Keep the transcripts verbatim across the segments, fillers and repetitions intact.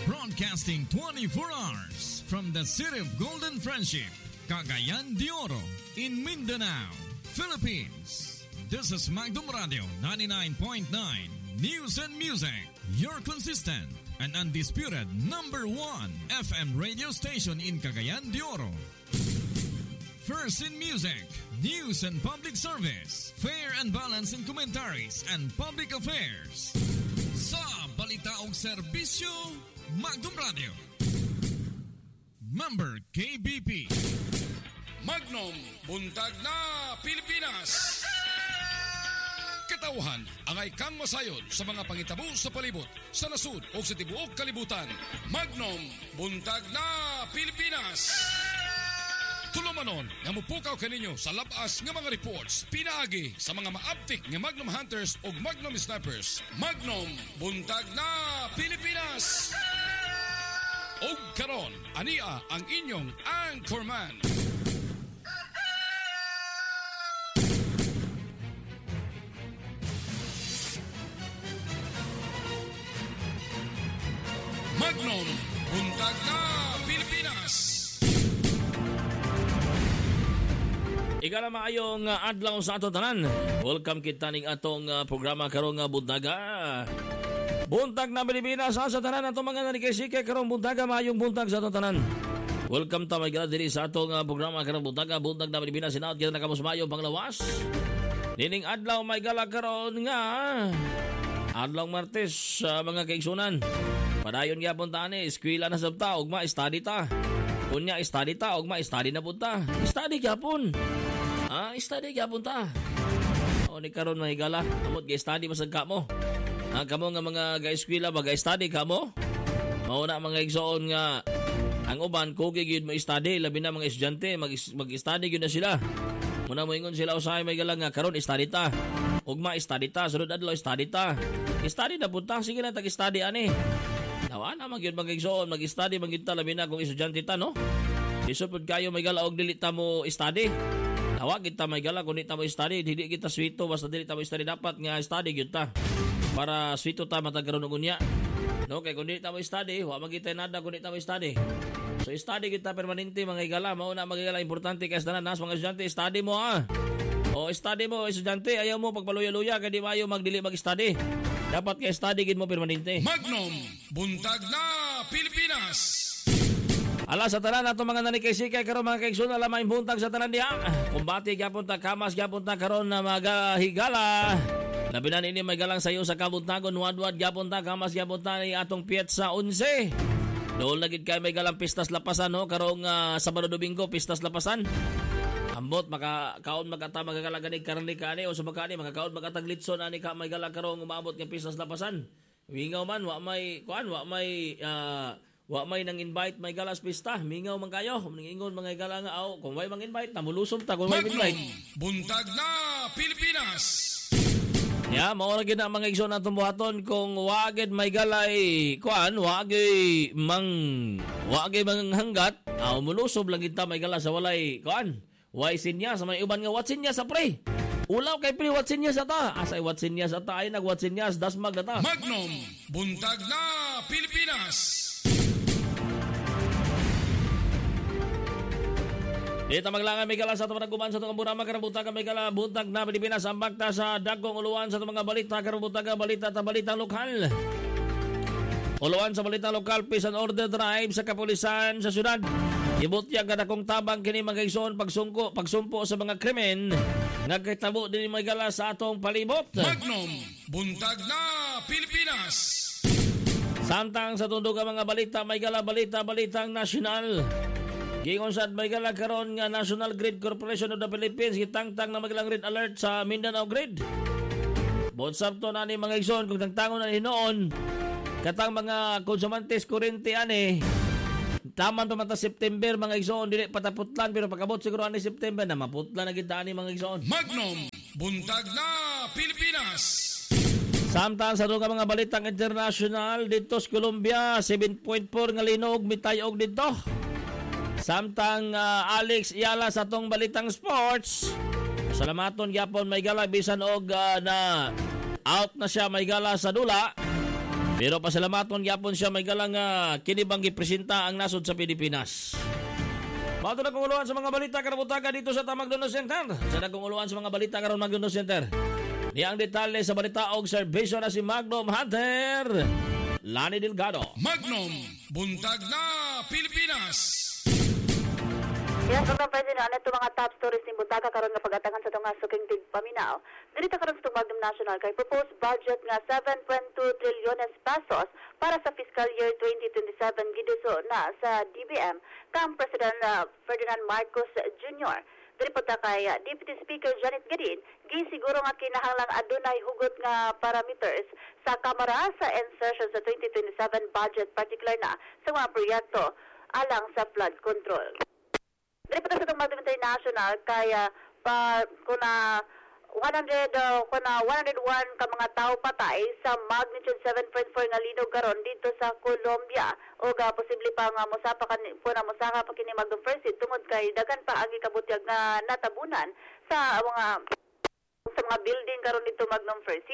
Broadcasting twenty-four hours from the city of Golden Friendship, Cagayan de Oro, in Mindanao, Philippines. This is Magdum Radio ninety-nine point nine News and Music, your consistent and undisputed number one F M radio station in Cagayan de Oro. First in music, news and public service, fair and balanced in commentaries and public affairs. Sa balita o serbisyo, Magdum Radio. Member K B P. Magnum, buntag na Pilipinas. Katauhan, angay kang masayod sa mga pangitabo sa palibot, sa nasud o sa tibuok kalibutan. Magnum, buntag na Pilipinas. Tulumanon, nga mupukaw kaninyo sa labas nga mga reports, pinaagi sa mga maaptik nga Magnum Hunters o Magnum Snipers. Magnum, buntag na Pilipinas. O karon, ania ang inyong anchorman. Magnum, buntag na Pilipinas. Ika na maayong uh, adlaw sa ato tanan. Welcome kita ning atong uh, programa karong uh, buntaga. Buntag na Pilipinas sa sa tanan atong mga nanikisike karong buntaga, maayong buntag sa ato tanan. Welcome ta may gala diri sa atong uh, programa karong buntaga, buntag na Pilipinas. Sinaot kita nakamos maayong panglawas. Nining adlaw may gala karon nga adlaw Martes sa uh, mga kaigsunan. Padayon gyapon ta ni eskwela na sabta ug ma-study ta. Kunya study ta og ma-study na punta. Study gyapon. Ah, study gyapon ta. O ni karon mahigala, amot gi-study masag ka mo. Ah, kamo nga mga ga-eskwela ba ga-study kamo? Mao na mga igsoon nga ang uban kugi gyud mo study, labi na mga estudyante mag mag-study gyud na sila. Muna moingon sila usahay mahigala nga karon study ta. Og ma-study ta, sunod adlaw study ta. Study na punta, sige na tag-study ani. Nawa na magyud mag-igsoon, mag-study magita labi na kung estudyante ta, no? Isupod kayo may gala og dili ta mo study. Nawa kita may gala kung di ta mo study, dili kita swito basta dili ta mo study, dapat nga study gyud ta. Para swito ta matagkaron og unya. No, kay kung di ta mo study, wa magita nada kung di ta mo study. So study kita permanente mga igala, mao na magigala importante kay tanan nas mga estudyante, study mo ah. O study mo estudyante, ayaw mo pagpaluya-luya kay di maayo magdili mag-study. Dapat kay study gid mo permanente. Magnum, buntag na Pilipinas. Ala sa tanan ato mga nanikisike karon mga kaigsoon, ala may buntag sa tanan diha. Kumbati gyapon ta, kamas gyapon ta karon na magahigala. Labi na ini may galang sayo sa kabuntagon, wadwad gyapon ta, kamas gyapon ta ni atong Pietsa eleven. Doon lagid kay may galang pistas lapasan no, karong uh, Sabado Domingo pistas lapasan. Ambot maka kaon magata magagalagan ni karni kani o subakani magakaon magataglitson ani ka may gala karong umabot nga pistas lapasan. Mingaw man wa may kuan wa may uh, wa may nang invite may galas pista, mingaw man kayo ningingon mga gala nga aw kung may mang invite namulusom ta kung may invite. Buntag na Pilipinas. Ya mao ra gid ang mga igsoon atong buhaton kung wagid may galay kuan wagid mang wagid mang hanggat aw mulusob lang kita may gala sa walay kuan. Why sinya sa may uban nga watsin niya sa pre. Ulaw kay pre watsin niya sa ta. Asay watsin niya sa ta ay nag watsin niya sa dasmag ta. Magnum, buntag na Pilipinas. Dito maglangan may gala sa itong naguban sa itong burama karabuntag may gala buntag na Pilipinas ang bakta sa dagkong uluan sa itong mga balita karabuntag balita ta balita lokal. Uluan sa balita lokal, peace and order drive sa kapulisan sa syudad. Ibutya kada kong tabang kini mga igsoon pagsungko pagsumpo sa mga krimen nagkitabo din may gala sa atong palibot. Magnum, buntag na Pilipinas. Samtang sa tundog ang mga balita may gala balita balitang nasyonal. Gingon sad may gala karon nga National Grid Corporation of the Philippines gitangtang na maglang red alert sa Mindanao Grid. Bonsab to na ni mga igsoon kung tangtangon na hinoon katang mga konsumantes kurente ani. Taman pa mata September mga igsoon dili pataputlan pero pagabot siguro ani September na maputlan na gid ani mga igsoon. Magnum, buntag na Pilipinas. Samtang sa dugang mga balitang international dito sa Colombia seven point four nga linog mitayog dito. Samtang uh, Alex Iala sa tong balitang sports. Salamaton gyapon may gala bisan og uh, na out na siya may gala sa dula. Pero pasalamaton gyapon siya may galang uh, kinibang gipresenta ang nasod sa Pilipinas. Bato na kunguluan sa mga balita karabutaga dito sa Magnono Center. Sa nagkunguluan sa mga balita karon Magnono Center. Di ang detalye sa balita og serbisyo na si Magnum Hunter Lani Delgado. Magnum, buntag na Pilipinas. Yes, mga pwede na ito mga top stories ni Buntaga karon nga pagatangan sa itong suking tigpaminaw. Dito karon sa itong Magnum National kay proposed budget nga seven point two trilyones pesos para sa fiscal year twenty twenty-seven giduso na sa D B M kang President uh, Ferdinand Marcos Junior Diri po ta kay uh, Deputy Speaker Janet Gadin, gisiguro nga kinahanglang adunay hugot nga parameters sa Kamara sa insertion sa twenty twenty-seven budget, particular na sa mga proyekto alang sa flood control. Dili pa sa itong Magnum International kaya pa kuna one hundred uh, kuna one hundred one ka mga tao patay sa magnitude seven point four nga linog karon dito sa Colombia o ga posible pa nga mosapa kan kuna mosaka pa kini Magnum First tungod kay daghan pa ang ikabutyag nga natabunan sa mga sa mga building karon dito Magnum First.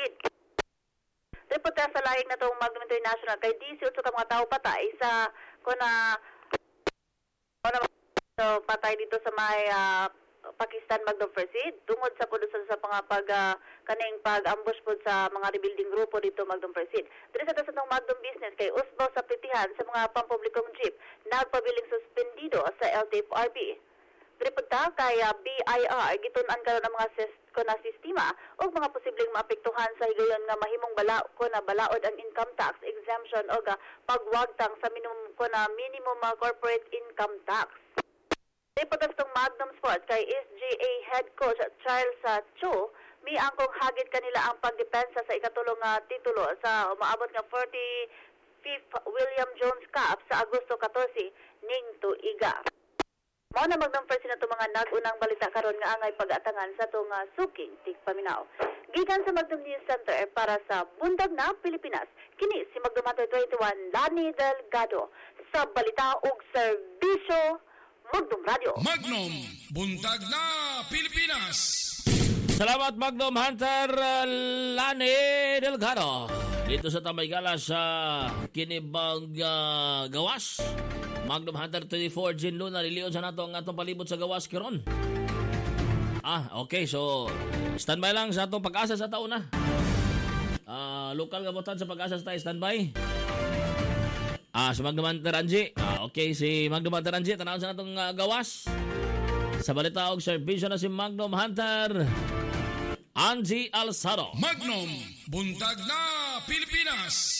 Report sa laing na itong Magnum International kay eighteen ka mga tao patay sa kuna kuna so, patay dito sa may uh, Pakistan Magnum First tungod sa kudusan sa mga pag uh, kaning pag-ambush po sa mga rebuilding grupo dito Magnum First. Diri sa tasang Magnum Business kay usbaw sa plitihan sa mga pampublikong jeep nagpabiling suspendido sa L T F R B. Diri punta kay uh, B I R gitun-an karon ang mga sis- na sistema o mga posibleng maapektuhan sa higayon nga mahimong bala ko na balaod ang income tax exemption o ga pagwagtang sa minimum ko na minimum uh, corporate income tax. Reporters tong Magnum Sports kay S G A head coach Charles uh, Cho, mi angkong hagit kanila ang pagdepensa sa ikatulong uh, titulo sa umaabot nga forty-fifth William Jones Cup sa Agosto fourteen ning tuiga. Mao na Magnum First na itong mga nag-unang balita karon nga angay pag-atangan sa itong uh, suking tigpaminaw. Gikan sa Magnum News Center para sa Buntag na Pilipinas, kini si Magnum Hunter twenty-one Lani Delgado sa balita ug serbisyo Magnum Radio. Magnum, buntag na Pilipinas. Salamat Magnum Hunter uh, Lani Delgado. Dito sa Tamaygala sa kinibang uh, gawas. Magnum Hunter twenty-four Jin Luna liliyon sa nato ang atong palibot sa gawas kiron. Ah, okay. So, standby lang sa atong pag-asa sa taon na. Uh, lokal gabutan sa pag-asa sa tayo, standby. Ah, si Magnum Hunter Angie. Ah, okay, si Magnum Hunter Angie, tanawin sa natong uh, gawas. Sa balita og serbisyo na si Magnum Hunter Angie Alzado. Magnum, buntag na Pilipinas.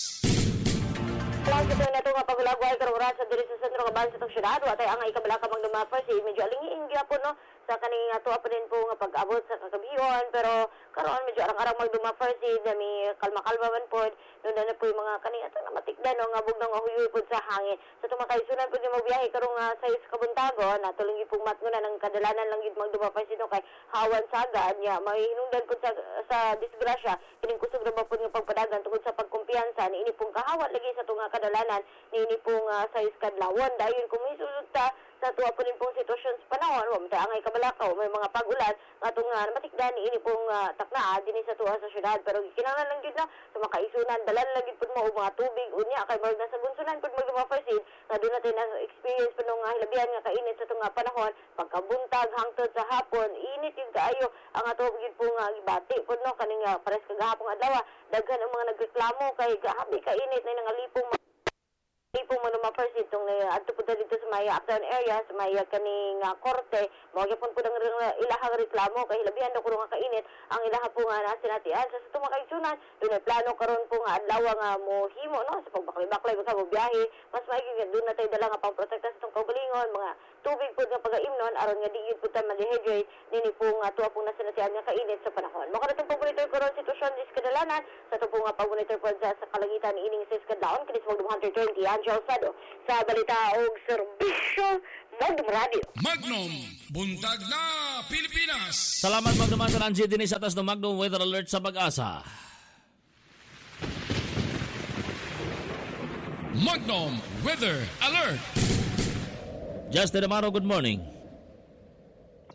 Lang sa na ito nga pagulagway karuran sa diri sa sentro nga bansa itong syudad. Watay ang ikabala ka Magnum First. Medyo alingiin gyapon no sa kaning ato pa din po nga pag-abot sa kagabion. Pero karon medyo arang-arang Magnum First. Dami kalma-kalma man po. Doon na po yung mga kaning ato na matikdan no nga bugnaw nga huyuy po sa hangin. Sa itong makaisunan po yung magbiyahe karong uh, sa is kabuntago. Natulong yung pong matngunan ng kadalanan lang yung Magnum First no kay hawan sagad niya. May hinungdan po sa, sa disgrasya. Kining kusog na ba po yung pagpadagan tungkol sa pagkumpiyansa. Ni ini pong kahawan lagi sa itong kadalanan ni ini pong uh, sa iskadlawon dahil kung isulod ta sa tuwa po rin pong sitwasyon sa panahon wa mata angay kabalakaw may mga pag-ulan atong nga uh, matikdan ni ini pong uh, taknaa dinhi sa tuwa sa syudad pero kinahanglan lang gyud na sa makaisunan dalan lang gyud pud mo mga tubig unya kay mga nasa bunsunan pud magdumafarsid nga doon natin na experience pud nga hilabihan nga kainit sa tunga panahon pagkabuntag hangtod sa hapon init yung kaayo ang ato gyud pong uh, gibati pud no kaning uh, pares kagahapon adlaw daghan ang mga nagreklamo kay grabe kainit na nangalipong Ipong mo naman first itong uh, adto po dito sa may uptown area, sa may uh, kaning uh, korte, magyapon po ng uh, ilahang reklamo, kay hilabihan na ko nga kainit, ang ilaha po nga nasinatian. Sa sa tumakaysunan, doon ay plano karon po nga adlaw nga mo himo, no? Sa pagbaklay-baklay, sa biyahe, mas maiging doon na tayo dala nga pang protekta sa itong kaugalingon, mga tubig po nga pag-aimnon, aron nga digit po tayo ma-dehydrate, nini po nga tuwa po nasinatian nga kainit sa panahon. Maka itong pag-monitor ko ron sitwasyon sa iskadalanan, sa ito po nga pag-monitor po sa, sa kalangitan ni ining sa iskadlaon, kinis Magnum Hunter twenty, Alzado sa balita og serbisyo Magnum Radio. Magnum, buntag na Pilipinas. Salamat Magnum Hunter Angie din sa atas ng Magnum Weather Alert sa pag-asa. Magnum Weather Alert. Justin Amaro, good morning.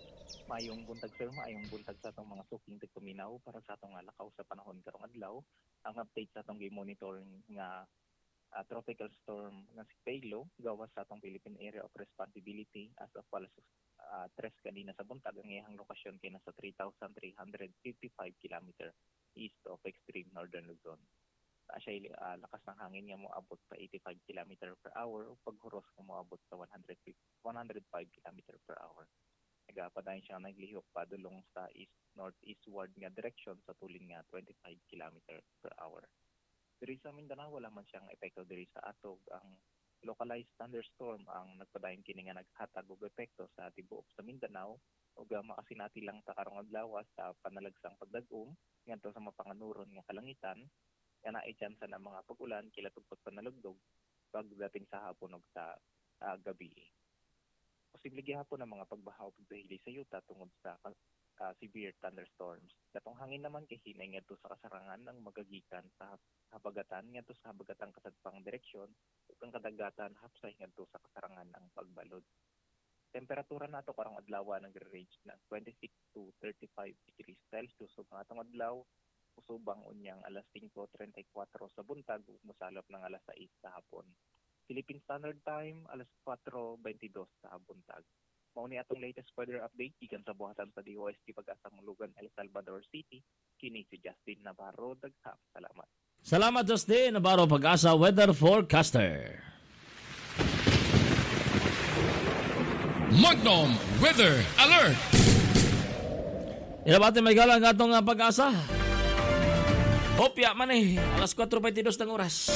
Mayong buntag sir, mayong buntag sa atong mga suking tigpaminaw para sa atong lakaw sa panahon karong adlaw. ang update sa atong gi-monitor nga uh, tropical storm nga si Pelo gawas sa atong Philippine Area of Responsibility as of alas uh, tres kanina sa buntag. Ang iyang lokasyon kay nasa three thousand three hundred fifty-five kilometer east of extreme northern Luzon. Uh, siya uh, lakas ng hangin nga moabot sa eighty-five kilometer per hour o paghuros nga moabot sa one hundred five kilometer per hour. Nagapadayon siya naglihok padulong sa east-northeastward nga direksyon sa tulin nga twenty-five kilometer per hour. Diri sa Mindanao wala man siyang epekto diri sa atog. Ang localized thunderstorm ang nagpadayon kini nga naghatag og epekto sa tibuok sa Mindanao ug makasinati lang ta karong adlaw sa panalagsang pagdag-om ngadto sa mapanganuron nga kalangitan nga naay tsansa ng mga pag-ulan kilatugpot panalugdog pagdating sa hapon ug sa uh, gabi. Posible gihapon ang mga pagbaha o pagdahili sa yuta tungod sa uh, severe thunderstorms. Katong hangin naman kay hinay ngadto sa kasarangan ng magagikan sa habagatan ngadto sa habagatang kasadpang direksyon ug ang kadagatan hapsay ngadto sa kasarangan ng pagbalod. Temperatura nato karong adlaw nagre-range ng twenty-six to thirty-five degrees Celsius ug ang atong adlaw usubang unyang alas five thirty-four sa buntag ug mosalop ng alas sais sa hapon. Philippine Standard Time alas four twenty-two sa buntag. Mao ni atong latest weather update gikan sa buhatan sa D O S T Pag-asa Mulugan, El Salvador City. Kini si Justin Navarro. Daghang salamat. Salamat Justin Navarro, Pag-asa Weather Forecaster. Magnum Weather Alert. Inabati may galang atong uh, Pag-asa. Hopya man eh, alas four twenty-two ng oras.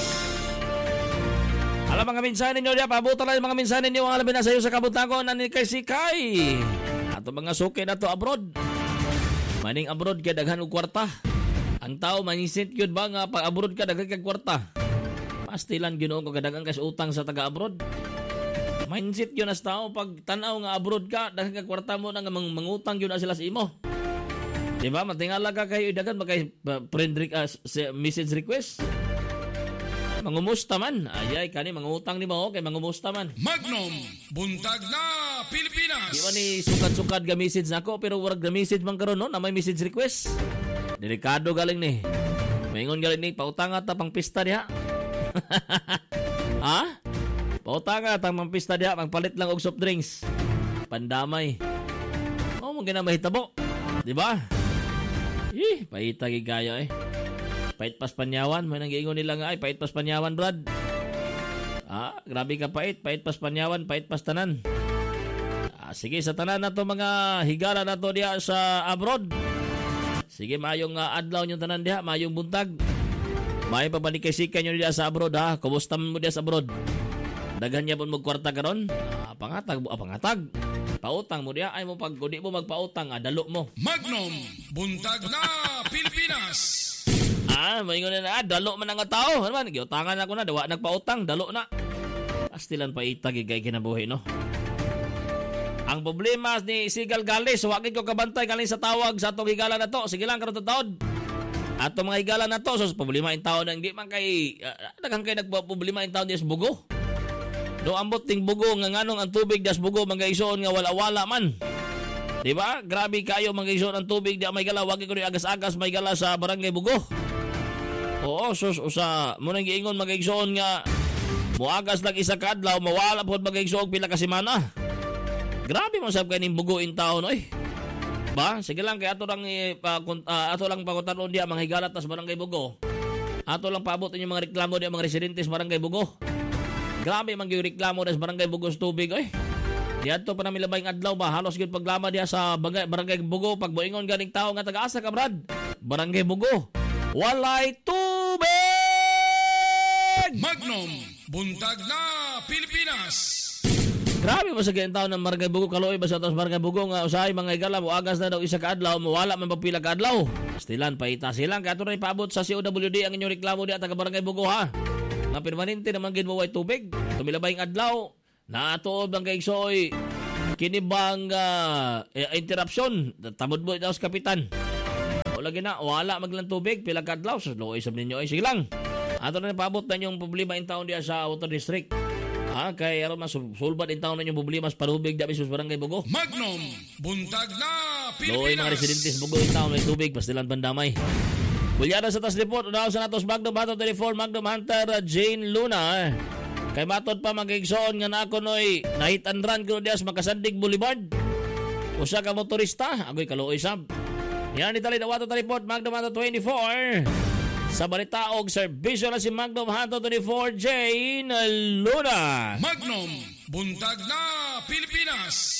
Alam mga minsan ninyo diya, pabuto lang yung mga minsan ninyo ang alamin na sa iyo sa kabutagon na ni kay Sikay. Ato mga suki na to abroad. Maning abroad kaya daghan og kwarta. Ang tao manisit yun ba nga pag abroad ka daghan kag kwarta. Pastilan Ginoo ko kadagang kas utang sa taga abroad. Mindset yun as tao pag tanaw nga abroad ka daghan kag kwarta mo na nga mang mangutang yun na sila sa imo. Diba? Matingala ka kayo idagan magkay uh, friend uh, message request. Mangumusta man. Ayay, kani mangutang ni mo. Okay, mangumusta man. Magnum, buntag na Pilipinas. Di ba ni sukad-sukad ga message na ako, pero warag ga message man karon no, na may message request. Delikado galing ni. Maingon galing ni, pautanga ta pang pista diha. Ha? Pautanga ta pang pista diha, pangpalit lang og soft drinks. Pandamay. O, mo gina mahitabo. Di ba? Ih, paita gigaya eh. Pait pas panyawan, may nanggiingon nila nga ay pait pas panyawan, Brad. Ah, grabe ka pait, pait pas panyawan, pait pas tanan. Ah, sige sa tanan na to mga higala na to diha sa abroad. Sige mayong uh, adlaw nyo tanan diha, mayong buntag. May pabalik kay sika nyo diha sa abroad ha. Kumusta mo diha sa abroad? Daghan niya po magkwarta karon? Ah, pangatag, ah, pangatag. Pautang mo diya, ay mo pag kung di mo magpautang, ah, dalo mo. Magnum, buntag na Pilipinas. Ah, maingon na, ah, dalo man ang tao. Ano man, giutangan ako na, dawa nagpautang, dalo na. Pastilan pa itag, igay kinabuhi, no? Ang problema ni Sigal Galis, wagin ko kabantay galing sa tawag sa atong higala na to. Sige lang, karong taon. Atong mga higala na to, so problema yung tao na hindi man kay, uh, naghang kay nagpaproblema yung tao niya sa bugo. Do ambot ting bugo nga nganong ang tubig das bugo mangayson nga wala-wala man. Di ba? Grabe kayo mangayson ang tubig di may gala wagi ko ni agas-agas may gala sa barangay Bugo. Oo, sus usa mo nang giingon mangayson nga muagas lang isa ka adlaw mawala pod magayson pila ka semana. Grabe mo sab kaning bugo in taon oy. Ba? Sige lang kay ato lang uh, uh, ato lang pakutan dia mga higala tas barangay Bugo. Ato lang paabot inyo mga reklamo di mga residentes barangay Bugo. Grabe man gyud reklamo des barangay Bugos tubig oy. Diadto pa nami labayng adlaw ba halos gyud paglama diha sa barangay Bugo pag moingon ganing tawo nga taga-asa ka Brad. Barangay Bugo. Walay tubig. Magnum, buntag na Pilipinas. Grabe mo sa ganyan taon ng barangay Bugo kaloy ba sa taos barangay Bugo nga usahay mga igala mo agas na daw isa ka adlaw mawala man pagpila ka adlaw. Stilan paita silang kato na ipaabot sa C O W D ang inyong reklamo diha taga barangay Bugo ha. Nga permanente naman gid mo way tubig. Tumilabay ang adlaw. Naatuod bang kay Soy. Kini bang uh, interruption. Tamod mo daw sa kapitan. Wala gina, wala maglang tubig pila ka adlaw. So loy sab ninyo ay sige lang. Ato na paabot na yung problema in town diya sa Outer District. Ha, kay aron mas sulbad in town na yung problema sa parubig dabi sa barangay Bugo. Magnum, buntag na Pilipinas. Loy mga residentes Bugo in town may tubig pastilan pandamay. Bulyada sa tas report, unaw sa natos Magnum Hunter twenty-four, Magnum Hunter uh, Jane Luna. Kay matod pa magigsoon nga na ako noy nahit and run ko dias Makasandig Boulevard. Usa ka motorista, agoy kaluoy sab. Yan itali na wato report, Magnum Hunter twenty-four. Sa balita og serbisyo na si Magnum Hunter twenty-four, Jane Luna. Magnum, buntag na Pilipinas.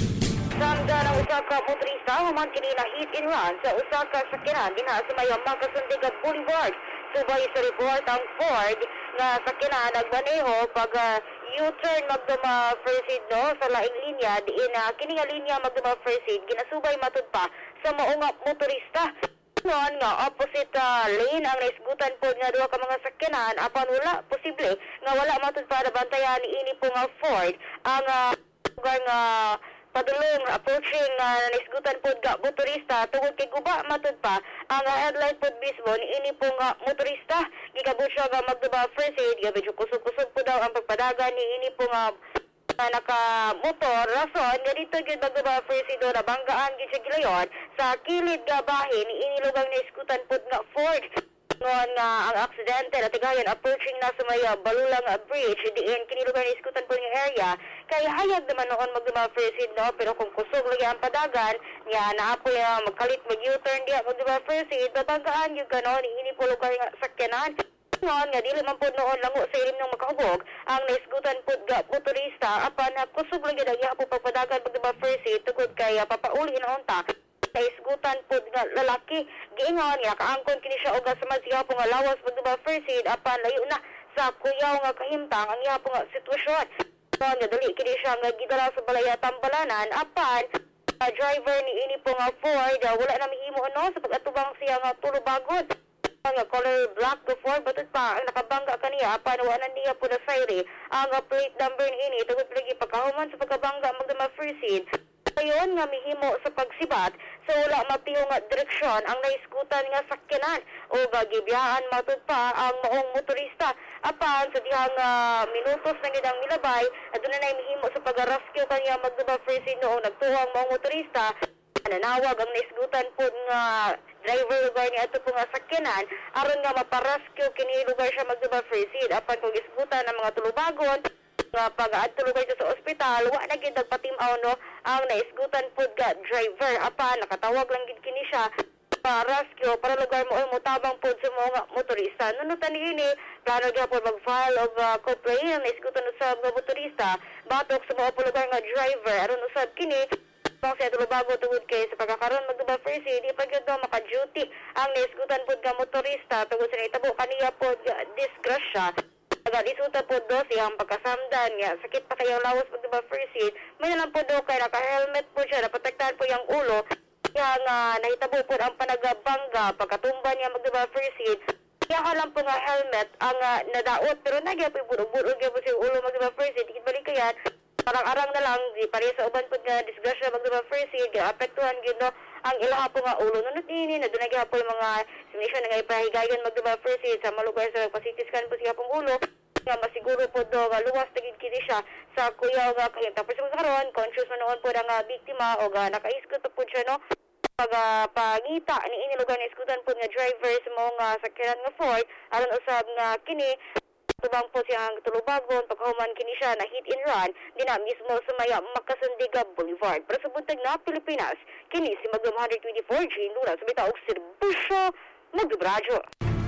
Samda ng usa ka motorista human kini na hit and run sa usa ka sakyanan dinha sa may Makasandig Boulevard. Subay sa report ang Ford nga sakyanan nagmaneho pag uh, U-turn magduma first aid no sa laing linya diin uh, kini nga linya magduma first aid ginasubay matud pa sa mao nga motorista. Noon nga opposite uh, lane ang naisgutan po nga duha ka mga sakyanan apan wala posible nga wala matud pa nabantayan ni ini po nga Ford ang uh, lugar nga padulong approaching uh, naisgutan po nga motorista tungod kay guba matud pa ang uh, headlight po mismo ni ini po nga motorista gikabot siya nga magduba first aid gabi kusog-kusog po daw ang pagpadagan ni ini po nga uh, naka-motor rason nga dito gyud magduba first aid na banggaan gyud siya gilayon sa kilid nga bahin ni ini lugar naisgutan po nga Ford noon nga ang aksidente na tigayon approaching na sa may uh, Balulang uh, Bridge diin kini lugar na iskutan po nga area kay hayag naman noon magduma first aid no pero kung kusog lagi ang padagan niya naapoy uh, magkalit mag U-turn diya magduma first aid babanggaan yung ganon ini po lugar nga sakyanan noon nga dili man po noon lango sa ilim ng makahubog ang naisgutan po nga motorista apan uh, kusog lagi dagya po pagpadagan magduma first aid tugod kay uh, papauli na unta isgutan po nga lalaki giingon nga kaangkon kini siya og sa masiya po nga lawas magduba first aid apan layo na sa kuyaw nga kahimtang ang iya po nga sitwasyon nga dali kini siya nga gidala sa balaya Tambalanan apan uh, driver ni ini po nga Ford uh, wala na mahimo no sa pag-atubang siya nga tulubagon nga color black the Ford batud pa ang nakabangga kaniya apan wala niya po na sayre ang uh, plate number ni ini tugod lagi pagkahuman sa pagkabangga magduma first aid ayon nga mihimo sa pagsibat sa wala matiyo nga direksyon ang naiskutan nga sakyanan o gagibiyaan matud pa ang maong motorista apan sa dihang uh, minutos na gidang milabay aduna nay mihimo sa pag-rescue kaniya magduba first aid noong nagtuhang maong motorista nanawag ang naisgutan po nga driver lugar ni ato po nga sakyanan aron nga maparescue kini lugar siya magduba first aid apan kung isgutan ang mga tulubagon nga pag-adto lugar sa ospital wa na gid nagpatimaw no ang naisgutan pud ga driver apan nakatawag lang gid kini siya para rescue para lugar mo mo tabang pud sa mga motorista nunutan niini plano gyapon mag-file og uh, complaint ang naisgutan usab nga motorista batok sa mga lugar nga driver aron usab kini pang sa tulubago tungod kay sa pagkakaroon magduba first aid di pa gyud maka-duty ang naisgutan pud nga motorista tungod sa nahitabo kaniya pud disgrasya isuta po do siyang pagkasamdan niya. Sakit pa kayo lawas magdiba first aid. May nalang po do kay naka-helmet po siya. Naprotektahan po yung ulo. Kaya nga nahitabo po ang panagabangga. Pagkatumba niya magdiba first aid. Kaya ka lang po nga helmet ang uh, nadaot. Pero nagya po yung burog-burog po siya ulo magdiba first aid. Ikit balik kayan. Parang arang na lang. Di pari sa uban po nga disgrasya magdiba first aid. Kaya apektuhan gino ang ilaha po nga ulo. Nunod nini na doon nagya po yung mga simulation na nga ipahigayan magdiba first aid. Sa malugar sa pasitiskan po siya pong ulo. Nga masiguro po do nga luwas tagid kini siya sa kuyaw nga kay tapos sa karon conscious man noon po nga biktima o nga nakaiskot po siya no pag uh, pangita ni ini lugar na iskutan po nga driver sa mga sakyanan nga Ford aron usab nga kini tubang po siyang tulubagon paghuman kini siya na hit and run dina mismo sa may Makasandig Boulevard para sa buntag na Pilipinas kini si Magnum one twenty-four Jane Luna sa bitaw og serbisyo magdubradyo.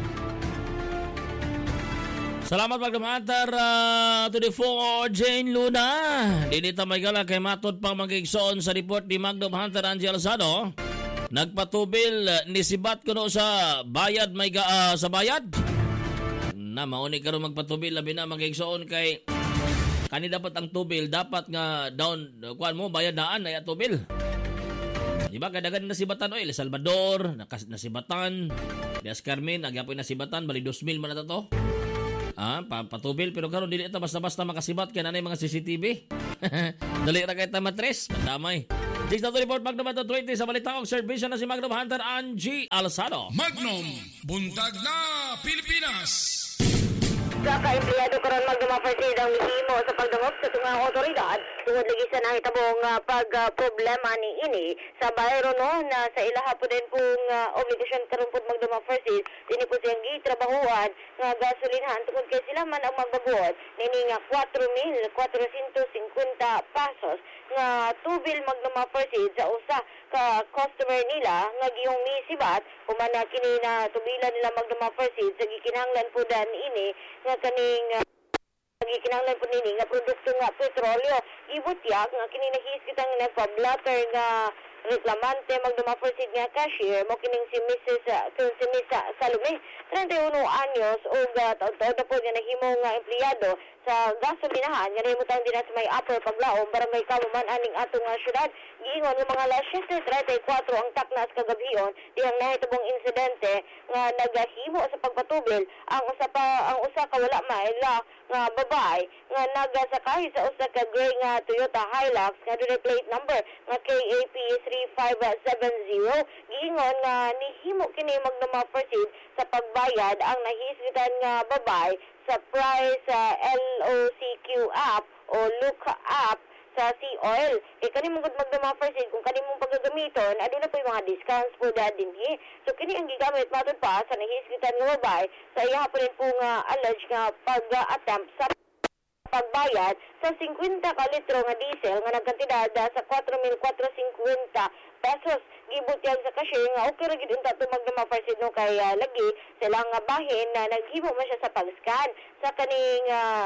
Salamat Magnum Hunter uh, twenty-four Jane Luna. Dinita may gala kay matod pang magigsoon sa report ni Magnum Hunter Angel Alzado. Nagpatubil ni sibat kuno sa bayad may ga, uh, sa bayad. Na mauni karon magpatubil labi na magigsoon kay kani dapat ang tubil dapat nga down kuan mo bayad daan ay tubil. Di ba kay dagan nasibatan oy El Salvador nakas nasibatan Dias Carmen agyapoy nasibatan bali two thousand man na to. Ah, patubil pero karon dili ta basta-basta makasibat kay nanay mga C C T V. Dali ra kay ta matres, madamay. This na to report Magnum twenty sa balita og serbisyo na si Magnum Hunter Angie Alzado. Magnum, buntag na Pilipinas. Sa ka-empleyado karon Magnum first aid ang mihimo sa pagdungog pahayag sa tungang otoridad tungod lagi sa nahitabong uh, pag-problema uh, ni ini sa bayro no na sa ilaha po din pong uh, obligasyon karon po magduma first aid dini po siyang gitrabahuan nga gasolinahan tungod kay sila man ang magbabuot nini nga four mil four hundred fifty pesos nga tubil magduma first aid sa usa ka customer nila nga giyong nisibat human na kini na tubilan nila magduma first aid sa gikinahanglan po dan ini nga kaning uh, gikinahanglan po nini nga produkto nga petrolyo ibutyak nga kini nahiskitang nagpa-blatter nga reklamante magduma first aid nga cashier mo kining si Missus Uh, si Miss Salome thirty-one anyos o uh, taon-taon na po nga nahimong uh, empleyado sa gasolinahan nga nahimutang din sa may upper paglaom barangay Kamuman aning atong uh, syudad giingon nga mga alas siyete thirty-four ang taknas kagabhion dihang nahitubong insidente nga nagahimo sa pagpatubil ang usa pa ang usa ka wala maila nga babae nga nagasakay sa usa ka gray nga Toyota Hilux nga dunay plate number nga K A P three five seven zero giingon nga nihimo kini magduma first aid sa pagbayad ang nahisgitan nga babae sa price sa uh, L O C Q app o Look app sa C-Oil. E kanimong gud magduma first aid kung kanimong paggagamiton, aduna po yung mga discounts po da dinhi. So kini ang gigamit matod pa sa nahisgitan nga babae sa iya pa rin po nga alleged nga pag-attempt sa pagbayad sa fifty ka litro nga diesel nga nagkantidad sa four mil four hundred fifty pesos. Gibot yan sa cashier nga okay ra gid unta to magduma first aid no kay uh, lagi sila nga bahin na naghimo man siya sa pag-scan sa kaning uh,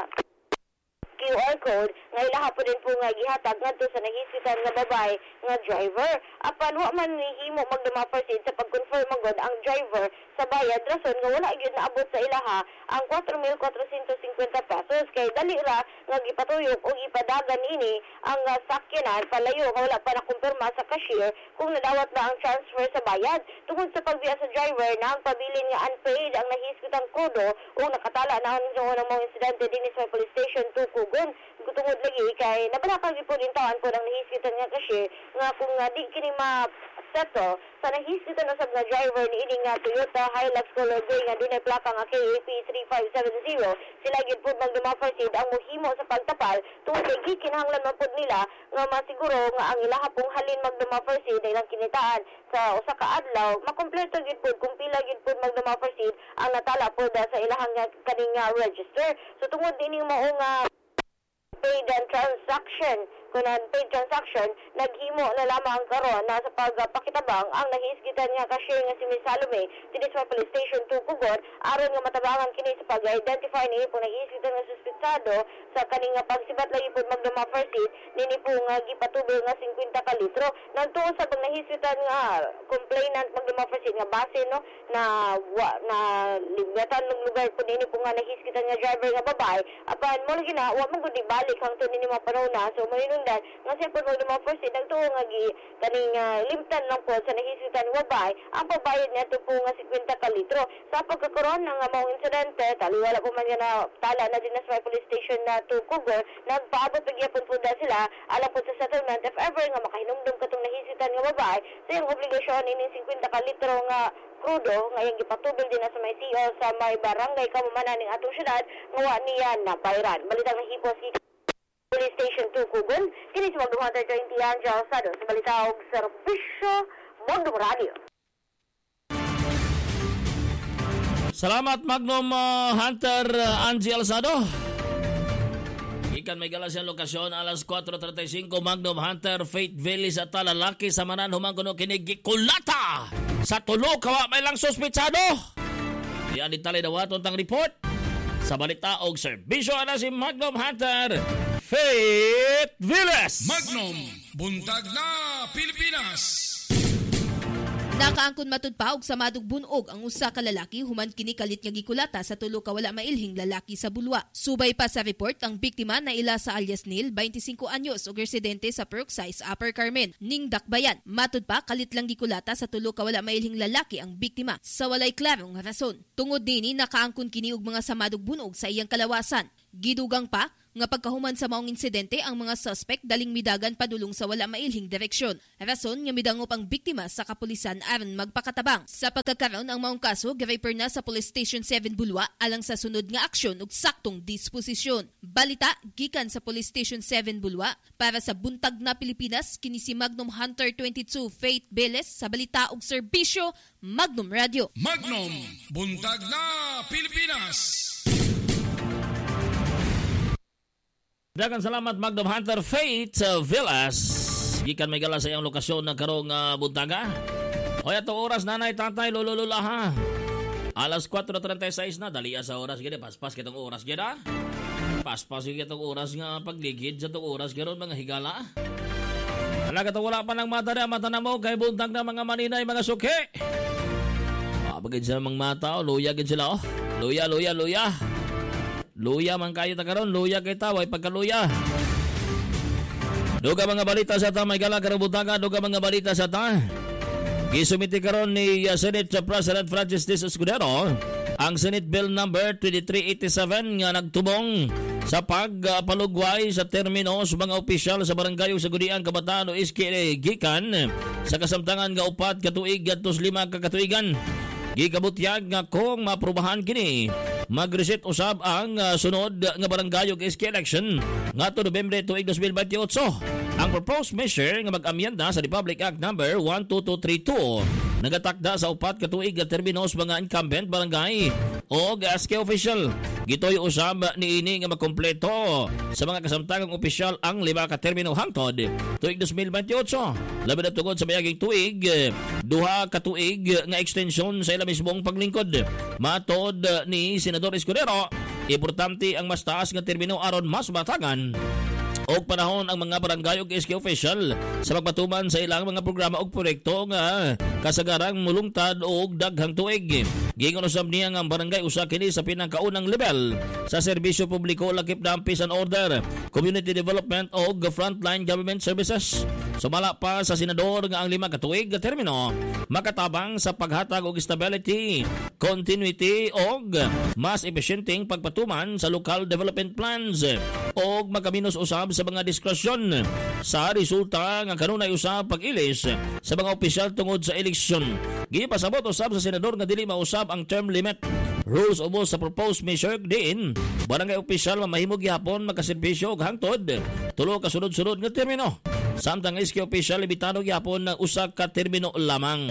Q R code nga ilaha po din po nga gihatag ngadto sa nahisitan nga babae nga driver. Apan wa man nihimo magduma first aid sa pag-confirm magod ang driver sa bayad rason nga wala gyud naabot sa ilaha ang four mil four hundred fifty pesos kay dali ra nga gipatuyok o ipadagan ini ang uh, sakyanan palayo nga wala pa nakumpirma sa cashier kung nadawat na ang transfer sa bayad tungod sa pagbiya sa driver na ang pabilin nga unpaid ang nahiskutang kodo o nakatala na ang ng mga insidente din sa police station two Kugon tungod lagi kay nabalakag po din tawan po ng nahiskitan nga cashier nga kung uh, di kini ma seto sa nahiskitan na sab nga driver ni ini nga Toyota Hilux color gray nga dunay plaka nga K A P three five seven zero sila gid pud magduma first aid ang mohimo sa pagtapal tungod kay kinahanglan man pud nila nga masiguro nga ang ilaha pong halin magduma first aid ilang kinitaan sa usa ka adlaw makompleto gid pud kung pila gid pud magduma first aid ang natala pud sa ilahang kaning uh, register so tungod ini mao nga paid and transaction kung paid transaction naghimo na lamang karon na sa pagpakitabang ang nahiisgitan nga cashier nga si Miss Salome dinhi sa police station two Kugon aron nga matabangan kini sa pag-identify ni po nahiisgitan nga suspetsado sa kaning pagsibat lagi po magduma first aid nini po nga gipatubil nga fifty ka litro nantuo sa pag nahiisgitan nga complainant magduma first aid nga base no na wa, na libatan ng lugar po nini po nga nahiisgitan nga driver nga babae apan mo lagi na wa man gud ibalik hangtod nini mga panahon na so malinong dan nga siyempre mo naman first aid nagtuo nga gi kaning uh, limtan lang po sa nahisitan nga babae ang pabayad neto po nga fifty ka litro sa pagkakaroon ng uh, mga insidente taliwala po man na tala na din sa police station na two Kugon nagpaabot pagyapon po da sila alam po sa settlement if ever nga makahinumdum katong nahisitan nga babae sa yung obligasyon ining fifty ka litro nga krudo ngayong gipatubil din na sa may C O sa may barangay Kamuman ning atong syudad nga wa niya na bayran balitang nahipos gi Police Station two Kugon kini si Magdum Hunter twenty Angel Alzado sa Balitaog Serbisyo Magdum Radio. Salamat Magnum uh, Hunter uh, Angie Alzado. Ikan may galas ang lokasyon alas four thirty-five Magnum Hunter Faith Valley sa talalaki sa manan humang kuno kinigikulata sa tulo kawa may lang suspetsado. Diyan ditali dawaton tang report sa Balitaog Serbisyo ana si Magnum Hunter Faith Villas. Magnum Buntag na Pilipinas. Nakaangkon matud pa og sa madug bunog ang usa ka lalaki human kini kalit nga gikulata sa tulo ka wala mailhing lalaki sa Bulwa. Subay pa sa report ang biktima na ila sa alias Neil, twenty-five anyos ug residente sa Peroxize, Upper Carmen, ning Dakbayan. Matud pa kalit lang gikulata sa tulo ka wala mailhing lalaki ang biktima sa walay klarong rason. Tungod dinhi nakaangkon kini og mga samadug bunog sa iyang kalawasan. Gidugang pa nga pagkahuman sa maong insidente ang mga suspect daling midagan padulong sa wala mailhing direksyon. Rason nga midangop ang biktima sa kapulisan aron magpakatabang. Sa pagkakaroon ang maong kaso girefer na sa Police Station seven Bulwa alang sa sunod nga aksyon ug saktong disposisyon. Balita gikan sa Police Station seven Bulwa para sa Buntag na Pilipinas kini si Magnum Hunter twenty-two Faith Beles sa balita ug serbisyo Magnum Radio. Magnum Buntag na Pilipinas. Daghang salamat Magnum Hunter Faith uh, Villas. Gikan may gala sa iyang lokasyon na karong uh, buntaga. O atong oras nanay tatay lolo lola ha. Alas four thirty-six na dali sa oras gid paspas kitong oras gid ha. Paspas gyud kitong oras nga pagligid sa tong oras garon mga higala. Alaga to wala pa nang mata na mata na mo kay buntag na mga maninay mga suki. Ah bagid sa mga mata o luya gid sila oh. Luya luya luya. Luya man kayo ta karon, luya kay taway pagkaluya. Duga mga balita sa ta may gala karong buntaga, duga mga balita sa ta. Gisumiti karon ni uh, Senate President Francis Diz Escudero ang Senate Bill number twenty-three eighty-seven nga nagtubong sa pagpalugway sa termino sa mga opisyal sa barangay sa Gudian Kabataan o iski gikan sa kasamtangan nga upat ka tuig at lima ka katuigan. Gikabutyag nga kung maprubahan kini mag-reset usab ang uh, sunod nga barangay ug iski election ngadto Nobyembre tuig twenty twenty-eight. Ang proposed measure nga mag-amyenda sa Republic Act number one two two three two nagatakda sa upat ka tuig nga termino sa mga incumbent barangay o S K official. Gitoy usab niini nga makompleto sa mga kasamtangang opisyal ang lima ka termino hangtod tuig twenty twenty-eight. Labi na tungod sa mayaging tuig, duha ka tuig nga extension sa ila mismong paglingkod. Matod ni Senador Escudero, importante ang mas taas nga termino aron mas matagan og panahon ang mga barangay ug S K official sa pagpatuman sa ilang mga programa ug proyekto nga kasagarang mulungtad og daghang tuig. Gingon usab niya nga ang barangay usa kini sa pinakaunang level sa serbisyo publiko lakip na peace and order, community development og frontline government services. Sumala pa sa senador nga ang lima ka tuig nga termino makatabang sa paghatag og stability, continuity og mas epesyenteng pagpatuman sa local development plans og makaminos usab sa mga diskusyon sa resulta nga kanunay usab pag-ilis sa mga opisyal tungod sa eleksyon. Gipasabot usab sa senador nga dili mausab ang term limit. Rules of sa proposed measure din barangay opisyal mamahimog gihapon magkaserbisyo og hangtod tulo ka sunod-sunod nga termino. Samtang S K opisyal libitado gihapon ng usa ka termino lamang.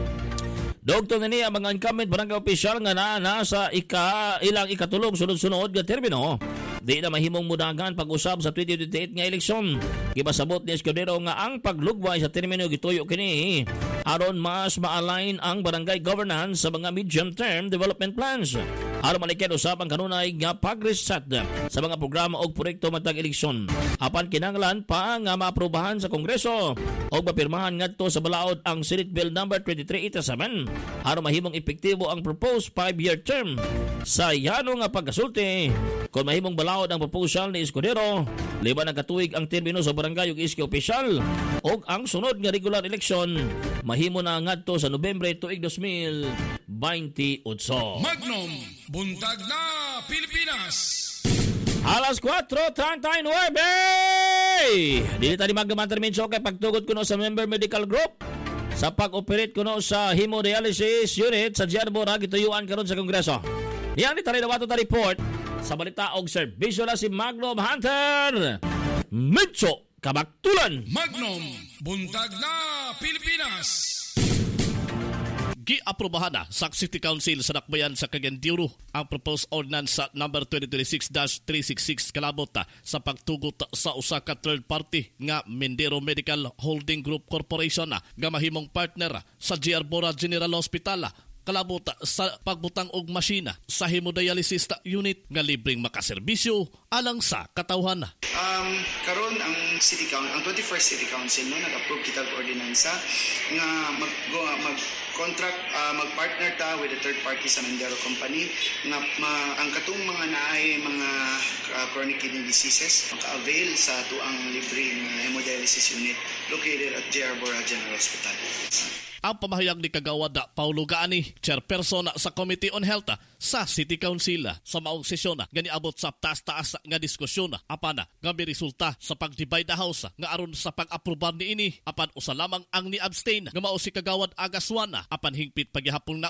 Doktor na niya mga incumbent barangay opisyal nga na nasa ika, ilang ikatulong sunod-sunod nga termino. Di na mahimong mudagan pag-usab sa twenty twenty-eight nga eleksyon. Gipasabot ni Escudero nga ang paglugway sa termino gituyo kini aron mas ma-align ang barangay governance sa mga medium-term development plans. Aron malikid usab ang kanunay nga pag-reset sa mga programa o proyekto matag eleksyon. Apan kinahanglan pa nga maaprubahan sa Kongreso o mapirmahan ngadto sa balaod ang Senate Bill number twenty-three eighty-seven aron mahimong epektibo ang proposed five-year term. Sa yano nga pagkasulti, kung mahimong balaod ang proposal ni Escudero, lima na katuig ang termino sa barangay ug iski opisyal ug ang sunod nga regular election mahimo na ngadto sa Nobyembre tuig twenty twenty-eight. Magnum Buntag na Pilipinas. Alas four thirty-nine. Dili tani Magnum Intervention kay pagtugod kuno sa member medical group sa pag-operate kuno sa hemodialysis unit sa Giarbora gituyuan karon sa Kongreso. Diyan ni tali dawato ta report sa balita og serbisyo na si Magnum Hunter Mitso Kabaktulan. Magnum Buntag na Pilipinas. Giaprobahan na sa City Council sa Dakbayan sa Cagayan de Oro ang proposed ordinance sa number twenty twenty-six dash three sixty-six kalabot sa pagtugot sa usa ka third party nga Mindero Medical Holding Group Corporation nga mahimong partner sa Giarbora General Hospital kalabot sa pagbutang og masina sa hemodialysis unit nga libreng makaserbisyo alang sa katawhan. Um, karon ang City Council, ang twenty-first City Council no nag-approve kitag ordinansa nga mag go, mag contract uh, mag-partner ta with the third party sa Mindero Company nga ma, ang katong mga naay mga uh, chronic kidney diseases maka-avail sa tuang libreng uh, hemodialysis unit located at J R Bora General Hospital. Ang pamahayag ni Kagawad Paulo Gaani, chairperson sa Committee on Health sa City Council sa maong sesyon nga niabot sa taas-taas nga diskusyon apan nga may resulta sa pag-divide the house nga aron sa pag-aprobar ni ini apan usa lamang ang ni-abstain nga mao si Kagawad Agaswan apan hingpit pagyahapon na